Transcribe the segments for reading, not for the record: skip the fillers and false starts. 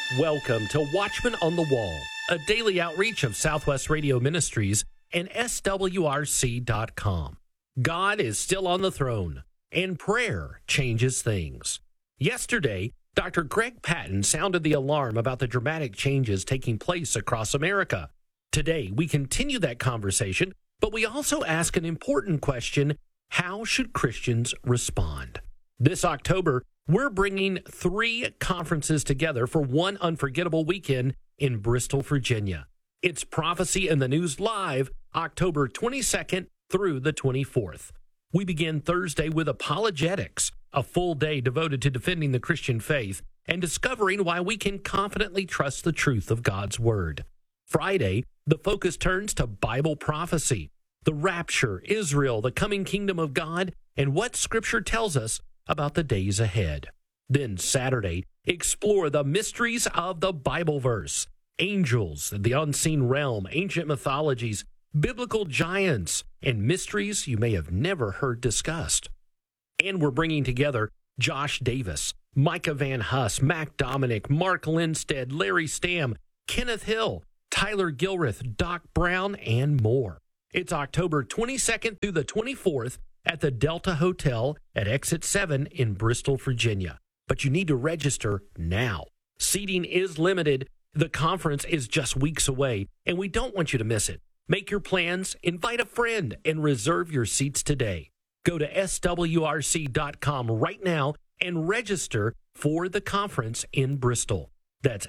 Welcome to Watchman on the Wall, a daily outreach of Southwest Radio Ministries and SWRC.com. God is still on the throne, and prayer changes things. Yesterday, Dr. Greg Patton sounded the alarm about the dramatic changes taking place across America. Today, we continue that conversation, but we also ask an important question: how should Christians respond? This October, we're bringing 3 conferences together for one unforgettable weekend in Bristol, Virginia. It's Prophecy in the News Live, October 22nd through the 24th. We begin Thursday with Apologetics, a full day devoted to defending the Christian faith and discovering why we can confidently trust the truth of God's Word. Friday, the focus turns to Bible prophecy, the rapture, Israel, the coming kingdom of God, and what Scripture tells us about the days ahead. Then Saturday, explore the mysteries of the Bible verse, angels, the unseen realm, ancient mythologies, biblical giants, and mysteries you may have never heard discussed. And we're bringing together Josh Davis, Micah Van Huss, Mac Dominic, Mark Lindstead, Larry Stamm, Kenneth Hill, Tyler Gilreath, Doc Brown, and more. It's October 22nd through the 24th at the Delta Hotel at Exit 7 in Bristol, Virginia. But you need to register now. Seating is limited. The conference is just weeks away, and we don't want you to miss it. Make your plans, invite a friend, and reserve your seats today. Go to swrc.com right now and register for the conference in Bristol. That's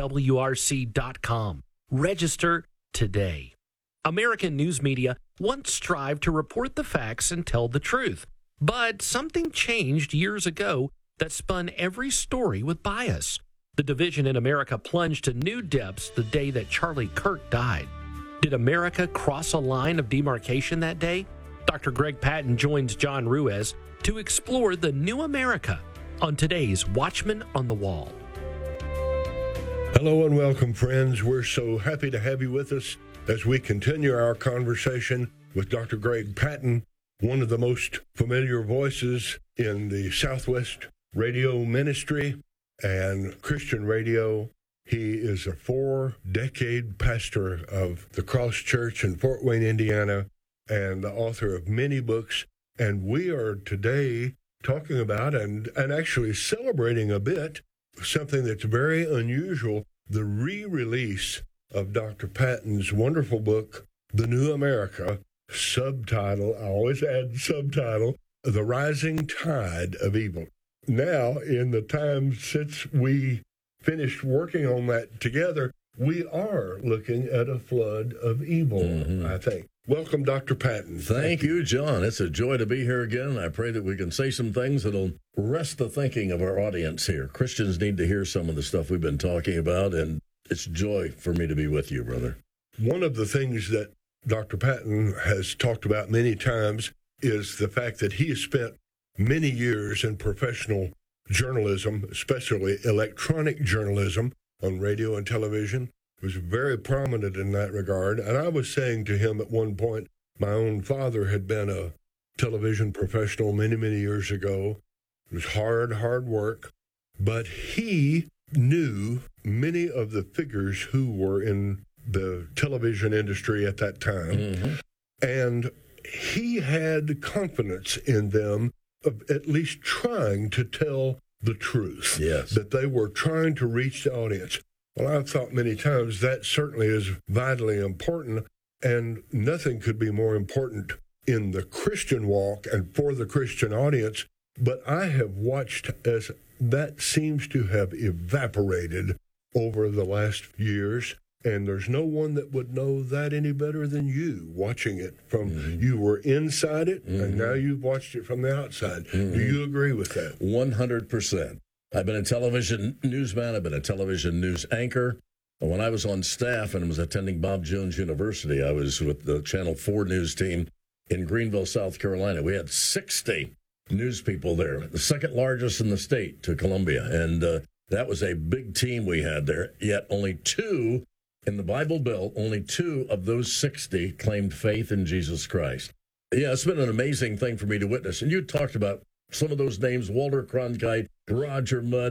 swrc.com. Register today. American news media once strived to report the facts and tell the truth, but something changed years ago that spun every story with bias. The division in America plunged to new depths the day that Charlie Kirk died. Did America cross a line of demarcation that day? Dr. Greg Patton joins John Ruiz to explore the new America on today's Watchman on the Wall. Hello and welcome, friends. We're so happy to have you with us as we continue our conversation with Dr. Greg Patton, one of the most familiar voices in the Southwest radio ministry and Christian radio. He is a 4-decade pastor of the Cross Church in Fort Wayne, Indiana, and the author of many books. And we are today talking about and actually celebrating a bit something that's very unusual, the re-release of Dr. Patton's wonderful book, The New America, subtitle, I always add subtitle, The Rising Tide of Evil. Now, in the time since we finished working on that together, we are looking at a flood of evil, I think. Welcome, Dr. Patton. Thank you, John. It's a joy to be here again. I pray that we can say some things that'll rest the thinking of our audience here. Christians need to hear some of the stuff we've been talking about, and it's joy for me to be with you, brother. One of the things that Dr. Patton has talked about many times is the fact that he has spent many years in professional journalism, especially electronic journalism on radio and television. He was very prominent in that regard. And I was saying to him at one point, my own father had been a television professional many, many years ago. It was hard work. But he knew many of the figures who were in the television industry at that time. And he had confidence in them of at least trying to tell the truth. Yes. That they were trying to reach the audience. Well, I've thought many times that certainly is vitally important, and nothing could be more important in the Christian walk and for the Christian audience. But I have watched as that seems to have evaporated over the last years, and there's no one that would know that any better than you watching it from, you were inside it, and now you've watched it from the outside. Do you agree with that? 100%. I've been a television newsman. I've been a television news anchor. When I was on staff and was attending Bob Jones University, I was with the Channel 4 news team in Greenville, South Carolina. We had 60 news people there, the second largest in the state to Columbia. And that was a big team we had there, yet only 2 in the Bible Belt, only 2 of those 60 claimed faith in Jesus Christ. Yeah, it's been an amazing thing for me to witness. And you talked about some of those names, Walter Cronkite, Roger Mudd.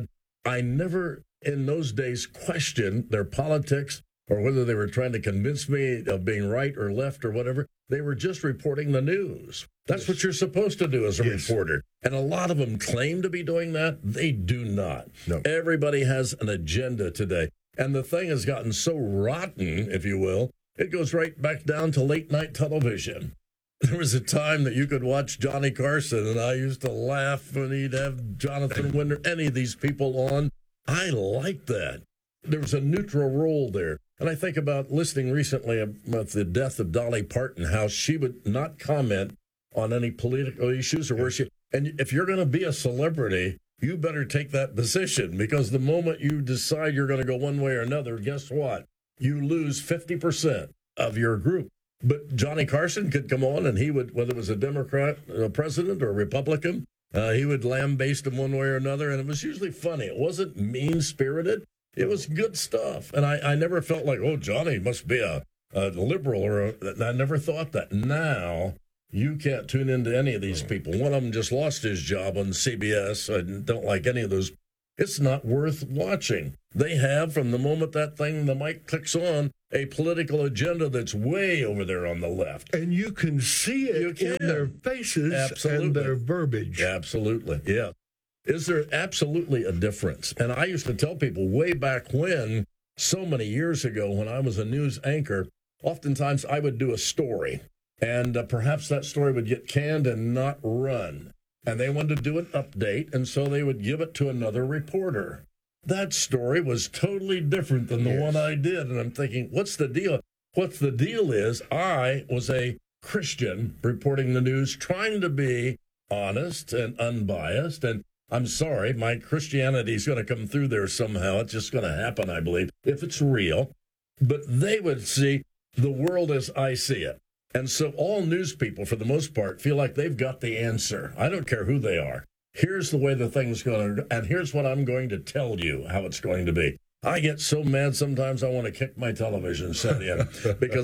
I never in those days questioned their politics or whether they were trying to convince me of being right or left or whatever. They were just reporting the news. That's what you're supposed to do as a reporter. And a lot of them claim to be doing that. They do not. No. Everybody has an agenda today. And the thing has gotten so rotten, if you will, it goes right back down to late night television. There was a time that you could watch Johnny Carson, and I used to laugh when he'd have Jonathan Winder, any of these people on. I liked that. There was a neutral role there. And I think about listening recently about the death of Dolly Parton, how she would not comment on any political issues or where she. And if you're going to be a celebrity, you better take that position, because the moment you decide you're going to go one way or another, guess what? You lose 50% of your group. But Johnny Carson could come on and he would, whether it was a Democrat president or a Republican, he would lambaste them one way or another. And it was usually funny. It wasn't mean-spirited. It was good stuff. And I never felt like, oh, Johnny must be a liberal. I never thought that. Now, you can't tune into any of these people. One of them just lost his job on CBS. I don't like any of those. It's not worth watching. They have, from the moment that thing, the mic clicks on, a political agenda that's way over there on the left. And you can see it in their faces and their verbiage. Absolutely, yeah. Is there absolutely a difference? And I used to tell people way back when, so many years ago, when I was a news anchor, oftentimes I would do a story, and perhaps that story would get canned and not run. And they wanted to do an update, and so they would give it to another reporter. That story was totally different than the one I did. And I'm thinking, what's the deal? What the deal is, I was a Christian reporting the news, trying to be honest and unbiased. And I'm sorry, my Christianity is going to come through there somehow. It's just going to happen, I believe, if it's real. But they would see the world as I see it. And so all news people, for the most part, feel like they've got the answer. I don't care who they are. Here's the way the thing's going to, and here's what I'm going to tell you how it's going to be. I get so mad sometimes I want to kick my television set in because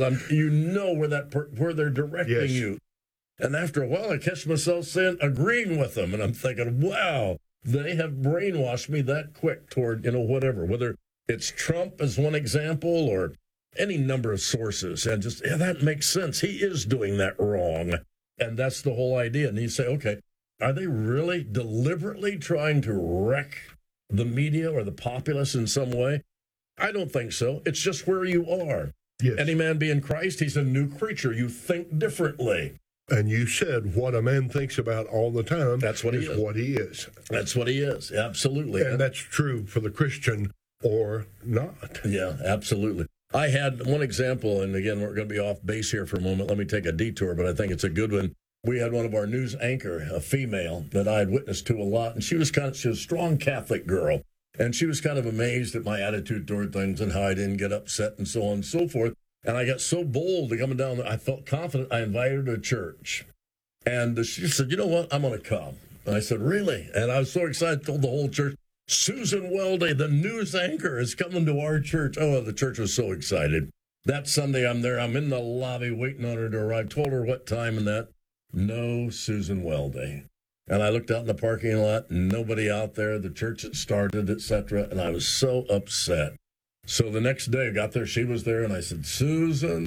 where they're directing you. And after a while, I catch myself agreeing with them, and I'm thinking, wow, they have brainwashed me that quick toward, whatever, whether it's Trump as one example or any number of sources, and just, that makes sense. He is doing that wrong. And that's the whole idea. And you say, okay, are they really deliberately trying to wreck the media or the populace in some way? I don't think so. It's just where you are. Yes. Any man be in Christ, he's a new creature. You think differently. And you said what a man thinks about all the time. That's what he is. What he is. That's what he is. Absolutely. And that's true for the Christian or not. Yeah, absolutely. I had one example, and again, we're going to be off base here for a moment. Let me take a detour, but I think it's a good one. We had one of our news anchor, a female that I had witnessed to a lot, and she was a strong Catholic girl, and she was kind of amazed at my attitude toward things and how I didn't get upset and so on and so forth. And I got so bold to coming down there, I felt confident. I invited her to church, and she said, "You know what? I'm going to come." And I said, "Really?" And I was so excited, told the whole church, "Susan Weldy, the news anchor, is coming to our church." Oh, the church was so excited. That Sunday, I'm there. I'm in the lobby waiting on her to arrive. Told her what time and that. No Susan Weldy. And I looked out in the parking lot, nobody out there. The church had started, etc. And I was so upset. So the next day I got there, she was there, and I said, Susan.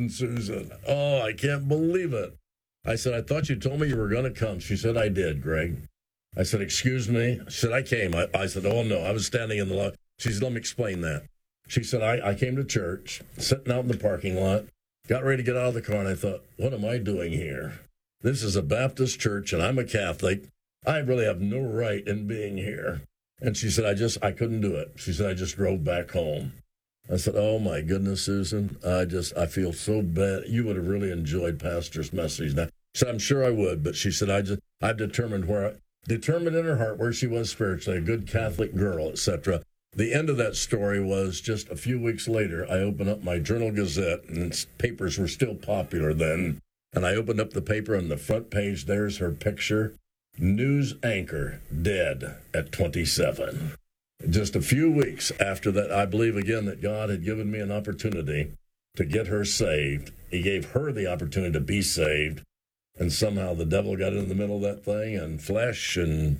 Oh, I can't believe it. I said, "I thought you told me you were going to come." She said, "I did, Greg." I said, "Excuse me?" She said, "I came." I said, "Oh, no, I was standing in the lot." She said, "Let me explain that." She said, I came to church, sitting out in the parking lot, got ready to get out of the car, and I thought, what am I doing here? This is a Baptist church, and I'm a Catholic. I really have no right in being here. And she said, I couldn't do it. She said, "I just drove back home." I said, "Oh, my goodness, Susan, I feel so bad. You would have really enjoyed Pastor's message." Now, she said, "I'm sure I would," but she said, I've determined in her heart where she was spiritually, a good Catholic girl, etc. The end of that story was just a few weeks later, I opened up my Journal-Gazette, and papers were still popular then. And I opened up the paper, and the front page, there's her picture. News anchor dead at 27. Just a few weeks after that, I believe again that God had given me an opportunity to get her saved. He gave her the opportunity to be saved. And somehow the devil got in the middle of that thing, and flesh and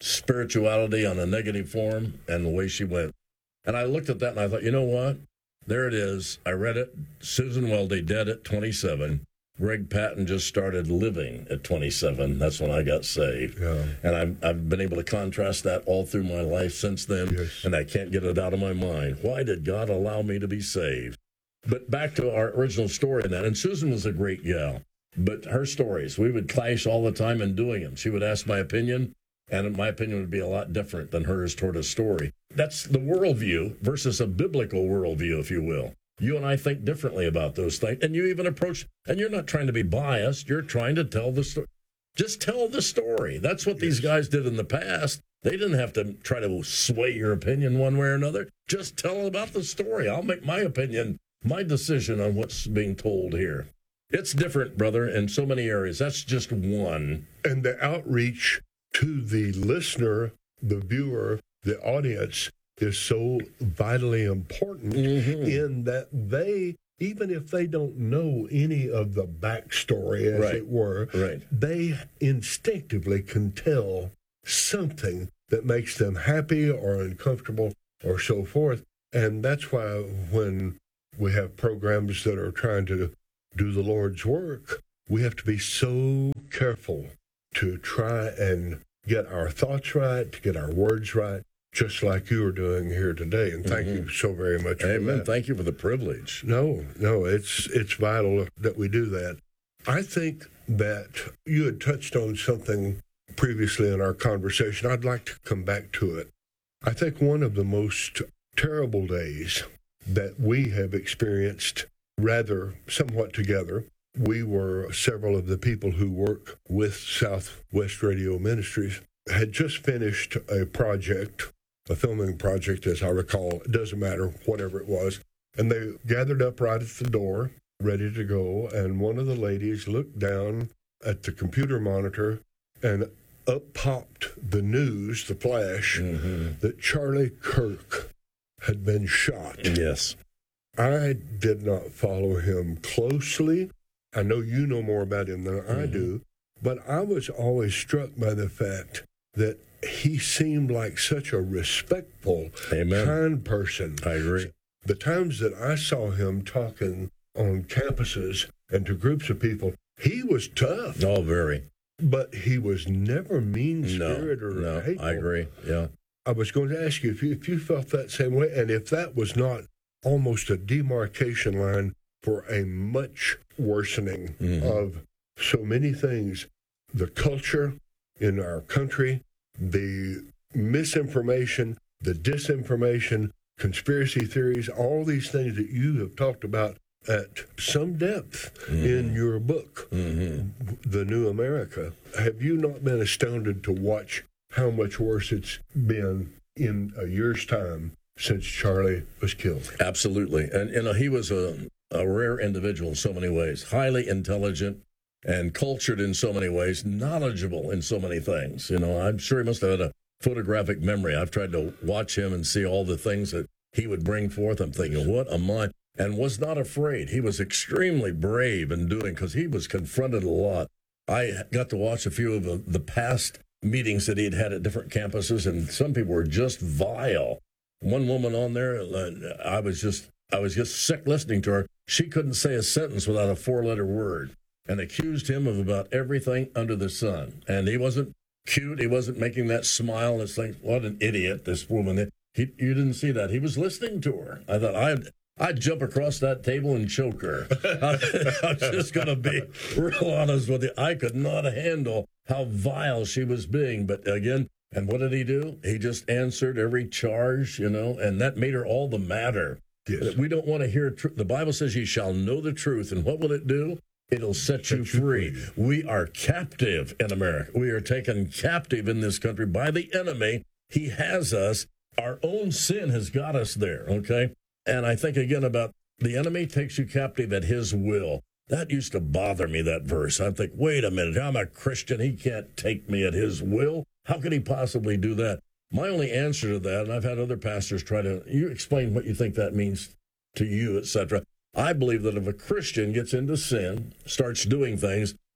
spirituality on a negative form, and the way she went. And I looked at that and I thought, you know what? There it is. I read it. Susan Weldy dead at 27. Greg Patton just started living at 27. That's when I got saved. Yeah. And I've been able to contrast that all through my life since then, Yes. and I can't get it out of my mind. Why did God allow me to be saved? But back to our original story in that, and Susan was a great gal, but her stories, we would clash all the time in doing them. She would ask my opinion, and my opinion would be a lot different than hers toward a story. That's the worldview versus a biblical worldview, if you will. You and I think differently about those things, and you even approach, and you're not trying to be biased, you're trying to tell the story. Just tell the story. That's what these guys did in the past. They didn't have to try to sway your opinion one way or another. Just tell about the story. I'll make my opinion, my decision on what's being told here. It's different, brother, in so many areas. That's just one. And the outreach to the listener, the viewer, the audience is so vitally important in that they, even if they don't know any of the backstory, as it were, they instinctively can tell something that makes them happy or uncomfortable or so forth. And that's why when we have programs that are trying to do the Lord's work, we have to be so careful to try and get our thoughts right, to get our words right, just like you are doing here today. And thank you so very much for that. Thank you for the privilege. No, it's vital that we do that. I think that you had touched on something previously in our conversation. I'd like to come back to it. I think one of the most terrible days that we have experienced, rather somewhat together, we were several of the people who work with Southwest Radio Ministries, had just finished a project, a filming project, as I recall. It doesn't matter, whatever it was. And they gathered up right at the door, ready to go. And one of the ladies looked down at the computer monitor, and up popped the news, the flash, that Charlie Kirk had been shot. Yes. I did not follow him closely. I know you know more about him than I do, but I was always struck by the fact that he seemed like such a respectful, kind person. I agree. The times that I saw him talking on campuses and to groups of people, he was tough. Oh, very. But he was never mean-spirited or hateful. I agree, yeah. I was going to ask you if you felt that same way, and if that was not almost a demarcation line for a much worsening of so many things, the culture in our country, the misinformation, the disinformation, conspiracy theories, all these things that you have talked about at some depth in your book, The New America. Have you not been astounded to watch how much worse it's been in a year's time since Charlie was killed? Absolutely. And he was a rare individual in so many ways, highly intelligent and cultured in so many ways, knowledgeable in so many things. You know, I'm sure he must have had a photographic memory. I've tried to watch him and see all the things that he would bring forth. I'm thinking, what a mind. And was not afraid. He was extremely brave in doing, because he was confronted a lot. I got to watch a few of the past meetings that he'd had at different campuses, and some people were just vile. One woman on there, I was just sick listening to her. She couldn't say a sentence without a 4-letter word, and accused him of about everything under the sun. And he wasn't cute. He wasn't making that smile. It's like, what an idiot, this woman. You didn't see that. He was listening to her. I thought, I'd jump across that table and choke her. I'm just going to be real honest with you. I could not handle how vile she was being. But again, and what did he do? He just answered every charge, and that made her all the madder. Yes. We don't want to hear truth. The Bible says you shall know the truth. And what will it do? It'll set you free. We are captive in America. We are taken captive in this country by the enemy. He has us. Our own sin has got us there, okay? And I think, again, about the enemy takes you captive at his will. That used to bother me, that verse. I think, wait a minute, I'm a Christian. He can't take me at his will. How could he possibly do that? My only answer to that, and I've had other pastors you explain what you think that means to you, etc. I believe that if a Christian gets into sin, starts doing things,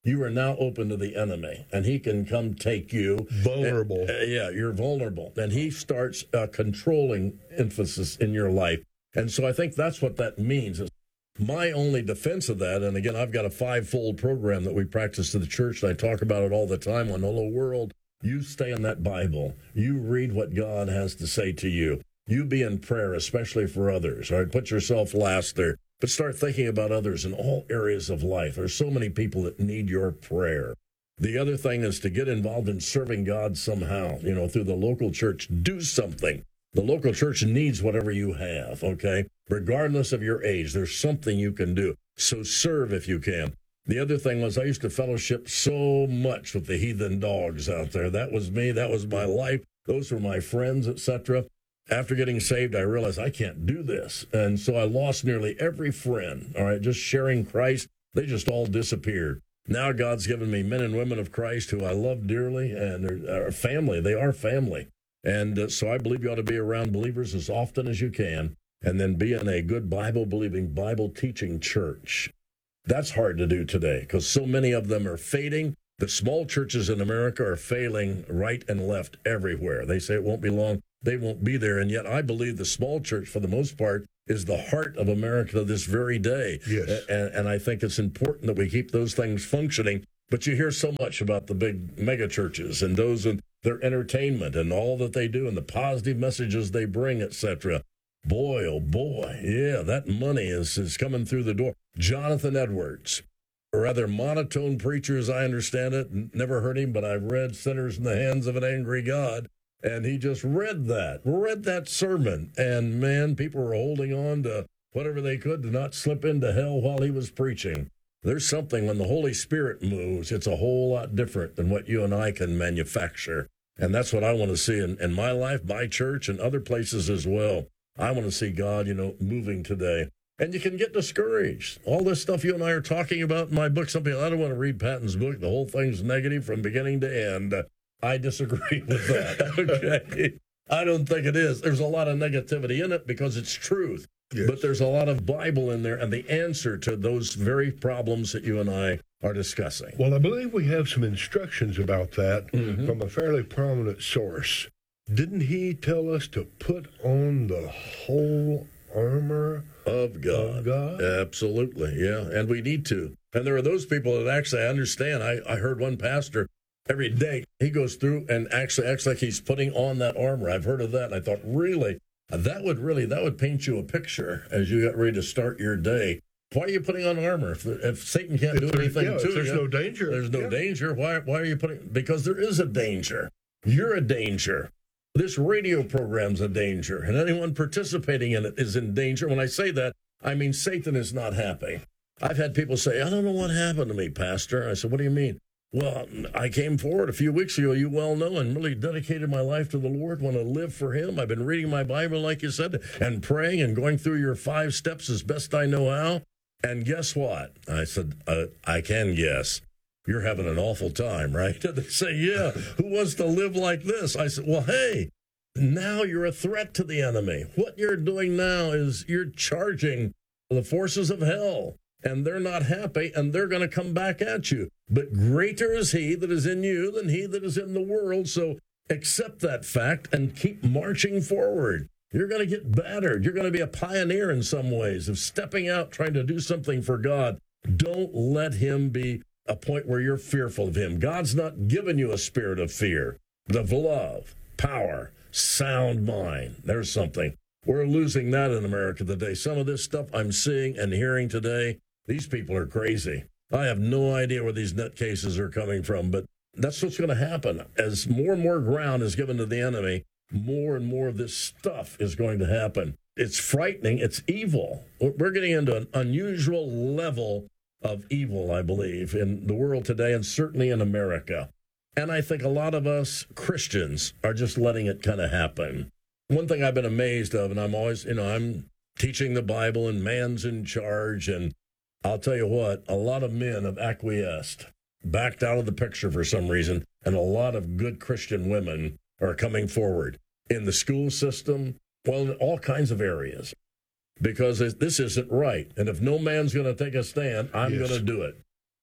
you are now open to the enemy, and he can come take you. Vulnerable. Yeah, you're vulnerable. And he starts controlling emphasis in your life. And so I think that's what that means. My only defense of that, and again, I've got a 5-fold program that we practice to the church, and I talk about it all the time on Hello World. You stay in that Bible. You read what God has to say to you. You be in prayer, especially for others. All right, put yourself last there, but start thinking about others in all areas of life. There's so many people that need your prayer. The other thing is to get involved in serving God somehow, through the local church. Do something. The local church needs whatever you have, okay? Regardless of your age, there's something you can do. So serve if you can. The other thing was I used to fellowship so much with the heathen dogs out there. That was me. That was my life. Those were my friends, etc. After getting saved, I realized I can't do this. And so I lost nearly every friend, all right, just sharing Christ. They just all disappeared. Now God's given me men and women of Christ who I love dearly, and they're family. They are family. And so I believe you ought to be around believers as often as you can, and then be in a good Bible-believing, Bible-teaching church. That's hard to do today because so many of them are fading. The small churches in America are failing right and left everywhere. They say it won't be long. They won't be there. And yet I believe the small church, for the most part, is the heart of America this very day. Yes. And I think it's important that we keep those things functioning. But you hear so much about the big mega churches and those and their entertainment and all that they do and the positive messages they bring, etc. Boy, oh boy, yeah, that money is coming through the door. Jonathan Edwards, a rather monotone preacher as I understand it. Never heard him, but I've read Sinners in the Hands of an Angry God. And he just read that sermon. And man, people were holding on to whatever they could to not slip into hell while he was preaching. There's something when the Holy Spirit moves, it's a whole lot different than what you and I can manufacture. And that's what I want to see in my life, my church, and other places as well. I want to see God, moving today. And you can get discouraged. All this stuff you and I are talking about in my book, some people, I don't want to read Patton's book. The whole thing's negative from beginning to end. I disagree with that. Okay. I don't think it is. There's a lot of negativity in it because it's truth. Yes. But there's a lot of Bible in there and the answer to those very problems that you and I are discussing. Well, I believe we have some instructions about that from a fairly prominent source. Didn't he tell us to put on the whole armor of God? Absolutely, yeah. And we need to. And there are those people that actually understand. I heard one pastor every day, he goes through and actually acts like he's putting on that armor. I've heard of that. And I thought, really? That would paint you a picture as you got ready to start your day. Why are you putting on armor? If Satan can't do anything to you, there's no danger. There's no danger. Why are you putting? Because there is a danger. You're a danger. This radio program's a danger, and anyone participating in it is in danger. When I say that, I mean Satan is not happy. I've had people say, I don't know what happened to me, Pastor. I said, what do you mean? Well, I came forward a few weeks ago, you well know, and really dedicated my life to the Lord, want to live for him. I've been reading my Bible, like you said, and praying and going through your 5 steps as best I know how. And guess what? I said, I can guess. You're having an awful time, right? They say, yeah, who wants to live like this? I said, well, hey, now you're a threat to the enemy. What you're doing now is you're charging the forces of hell. And they're not happy, and they're going to come back at you. But greater is he that is in you than he that is in the world. So accept that fact and keep marching forward. You're going to get battered. You're going to be a pioneer in some ways of stepping out, trying to do something for God. Don't let him be a point where you're fearful of him. God's not given you a spirit of fear, but of love, power, sound mind. There's something. We're losing that in America today. Some of this stuff I'm seeing and hearing today, these people are crazy. I have no idea where these nutcases are coming from, but that's what's going to happen. As more and more ground is given to the enemy, more and more of this stuff is going to happen. It's frightening. It's evil. We're getting into an unusual level of evil, I believe, in the world today and certainly in America. And I think a lot of us Christians are just letting it kind of happen. One thing I've been amazed of, and I'm always, I'm teaching the Bible and man's in charge, and I'll tell you what, a lot of men have acquiesced, backed out of the picture for some reason, and a lot of good Christian women are coming forward in the school system, well, in all kinds of areas, because this isn't right. And if no man's going to take a stand, I'm going to do it.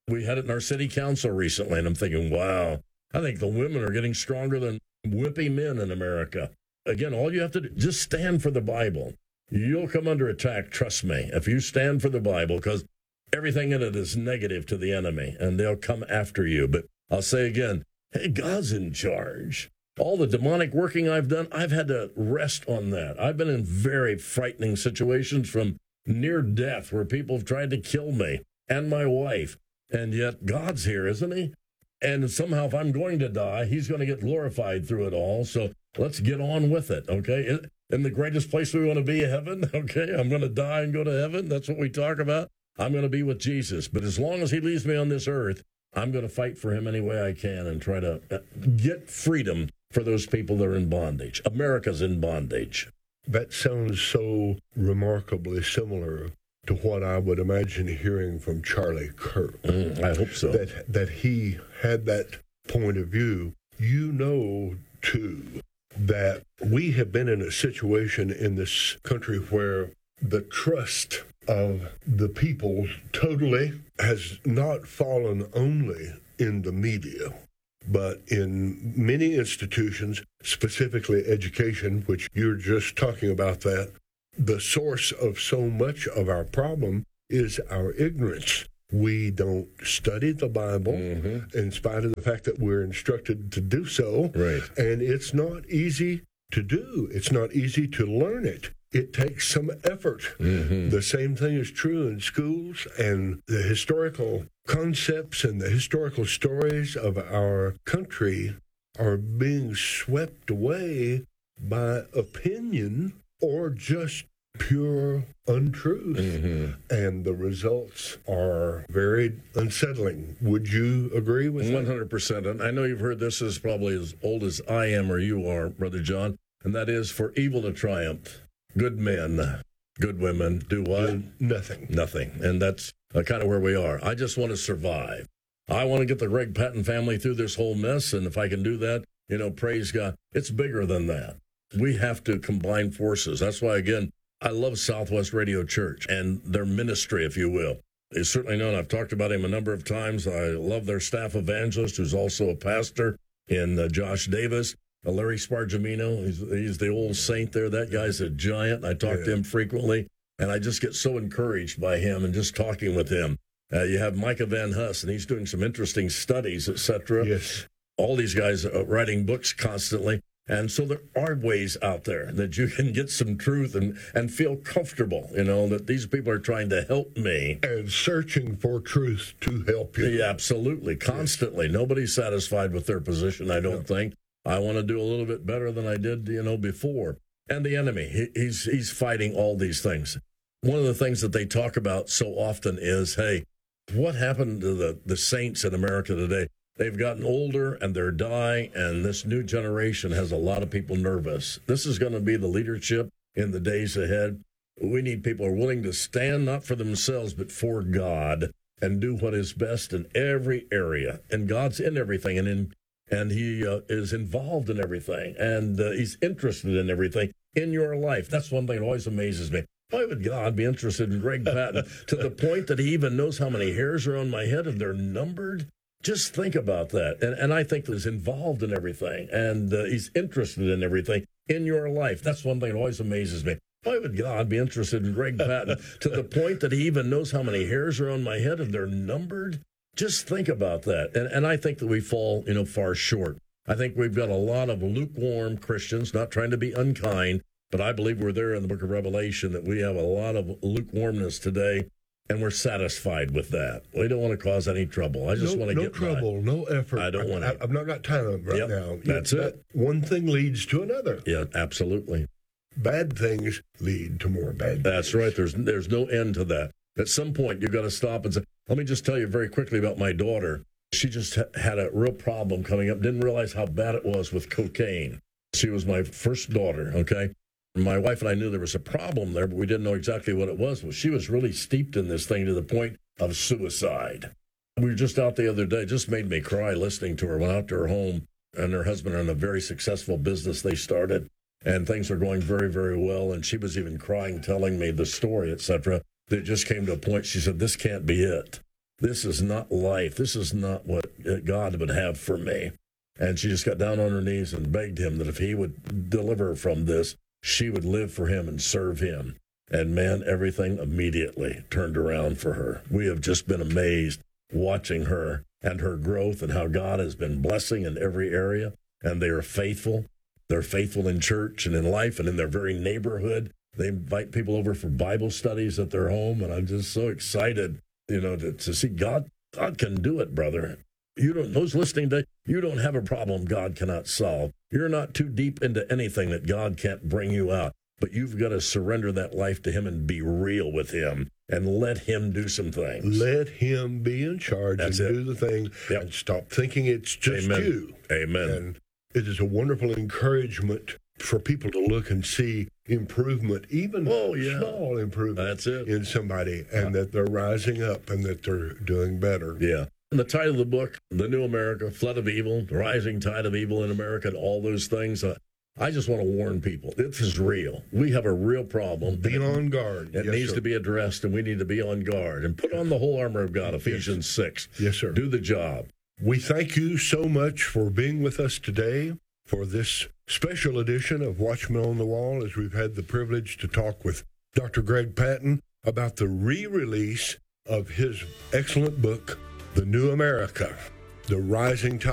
We had it in our city council recently, and I'm thinking, wow, I think the women are getting stronger than whippy men in America. Again, all you have to do, just stand for the Bible. You'll come under attack, trust me, if you stand for the Bible, because everything in it is negative to the enemy, and they'll come after you. But I'll say again, hey, God's in charge. All the demonic working I've done, I've had to rest on that. I've been in very frightening situations from near death where people have tried to kill me and my wife. And yet God's here, isn't he? And somehow if I'm going to die, he's going to get glorified through it all. So let's get on with it, okay? In the greatest place we want to be, heaven, okay? I'm going to die and go to heaven. That's what we talk about. I'm going to be with Jesus. But as long as he leaves me on this earth, I'm going to fight for him any way I can and try to get freedom for those people that are in bondage. America's in bondage. That sounds so remarkably similar to what I would imagine hearing from Charlie Kirk. I hope so. That he had that point of view. You know, too, that we have been in a situation in this country where the trust of the people totally has not fallen only in the media, but in many institutions, specifically education, which you're just talking about that. The source of so much of our problem is our ignorance. We don't study the Bible, in spite of the fact that we're instructed to do so. Right. And it's not easy to do. It's not easy to learn it. It takes some effort. The same thing is true in schools, and the historical concepts and the historical stories of our country are being swept away by opinion or just pure untruth. And the results are very unsettling. Would you agree with that? 100%. And I know you've heard this is probably as old as I am or you are, Brother John, and that is for evil to triumph. Good men, good women do what? Nothing. Nothing. And that's kind of where we are. I just want to survive. I want to get the Greg Patton family through this whole mess. And if I can do that, praise God. It's bigger than that. We have to combine forces. That's why, again, I love Southwest Radio Church and their ministry, if you will. He's certainly known. I've talked about him a number of times. I love their staff evangelist, who's also a pastor, in Josh Davis. Larry Spargimino, he's the old saint there. That guy's a giant. I talk to him frequently, and I just get so encouraged by him and just talking with him. You have Micah Van Huss, and he's doing some interesting studies, etc. Yes. All these guys are writing books constantly. And so there are ways out there that you can get some truth and feel comfortable, that these people are trying to help me. And searching for truth to help you. Yeah, absolutely. Constantly. Yes. Nobody's satisfied with their position, I don't think. I want to do a little bit better than I did, before. And the enemy, he's fighting all these things. One of the things that they talk about so often is, hey, what happened to the saints in America today? They've gotten older and they're dying, and this new generation has a lot of people nervous. This is going to be the leadership in the days ahead. We need people who are willing to stand not for themselves, but for God, and do what is best in every area. And God's in everything, and he is involved in everything, and he's interested in everything in your life. That's one thing that always amazes me. Why would God be interested in Greg Patton to the point that he even knows how many hairs are on my head and they're numbered? Just think about that. And I think he's involved in everything, and he's interested in everything in your life. That's one thing that always amazes me. Why would God be interested in Greg Patton to the point that he even knows how many hairs are on my head and they're numbered? Just think about that. And I think that we fall, far short. I think we've got a lot of lukewarm Christians, not trying to be unkind, but I believe we're there in the book of Revelation, that we have a lot of lukewarmness today. And we're satisfied with that. We don't want to cause any trouble. I just want to get trouble, no effort. I don't want to. I've not got time right now. That's it. One thing leads to another. Yeah, absolutely. Bad things lead to more bad things. That's right. There's no end to that. At some point, you've got to stop and say, let me just tell you very quickly about my daughter. She just had a real problem coming up. Didn't realize how bad it was with cocaine. She was my first daughter, okay? My wife and I knew there was a problem there, but we didn't know exactly what it was. Well, she was really steeped in this thing to the point of suicide. We were just out the other day, just made me cry listening to her. Went out to her home, and her husband ran a very successful business they started, and things are going very, very well. And she was even crying, telling me the story, etc. That just came to a point. She said, this can't be it. This is not life. This is not what God would have for me. And she just got down on her knees and begged him that if he would deliver her from this, she would live for him and serve him. And man, everything immediately turned around for her. We have just been amazed watching her and her growth and how God has been blessing in every area. And they are faithful. They're faithful in church and in life and in their very neighborhood. They invite people over for Bible studies at their home. And I'm just so excited, to see God can do it, brother. Those listening today, you don't have a problem God cannot solve. You're not too deep into anything that God can't bring you out. But you've got to surrender that life to him and be real with him and let him do some things. Let him be in charge do the thing and stop thinking it's just you. Amen. And it is a wonderful encouragement for people to look and see improvement, even small improvement in somebody, and that they're rising up and that they're doing better. Yeah. And the title of the book, The New America, Flood of Evil, The Rising Tide of Evil in America, and all those things. I just want to warn people. This is real. We have a real problem. Be on guard. It needs to be addressed, and we need to be on guard. And put on the whole armor of God, Ephesians 6. Yes, sir. Do the job. We thank you so much for being with us today for this special edition of Watchmen on the Wall, as we've had the privilege to talk with Dr. Greg Patton about the re-release of his excellent book, The New America, The Rising Tide